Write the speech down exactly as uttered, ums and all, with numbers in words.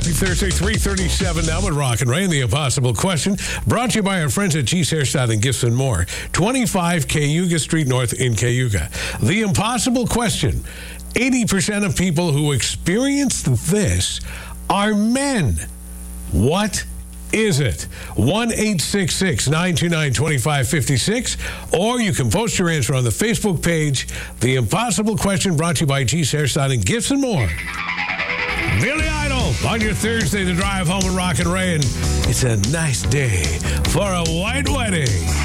Thursday, three thirty-seven now with Rock and Ray and the Impossible Question. Brought to you by our friends at G's Hairstyle and Gifts and More. twenty-five Cayuga Street North in Cayuga. The Impossible Question. eighty percent of people who experience this are men. What is it? one eight six six, nine two nine, two five five six. Or you can post your answer on the Facebook page. The Impossible Question brought to you by G's Hairstyle and Gifts and More. Billy Idol on your Thursday to drive home with Rock and Ray. And it's a nice day for a white wedding.